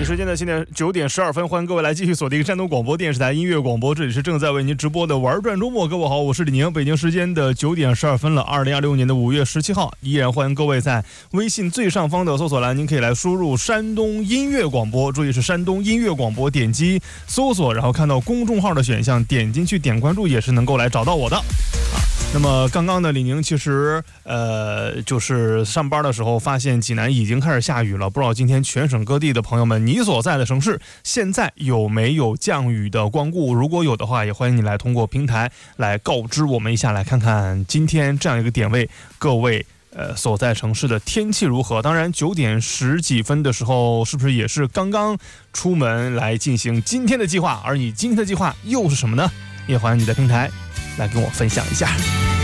时间呢，现在9点12分，欢迎各位来继续锁定山东广播电视台音乐广播，这里是正在为您直播的玩转周末。各位好，我是李宁，北京时间的9点12分了，2026年的5月17号，依然欢迎各位在微信最上方的搜索栏，您可以来输入山东音乐广播，注意是山东音乐广播，点击搜索，然后看到公众号的选项，点进去点关注也是能够来找到我的。那么刚刚呢，李宁其实就是上班的时候发现济南已经开始下雨了，不知道今天全省各地的朋友们，你所在的城市现在有没有降雨的光顾？如果有的话，也欢迎你来通过平台来告知我们一下，来看看今天这样一个点位，各位所在城市的天气如何？当然9点10几分的时候，是不是也是刚刚出门来进行今天的计划？而你今天的计划又是什么呢？也欢迎你在平台来跟我分享一下。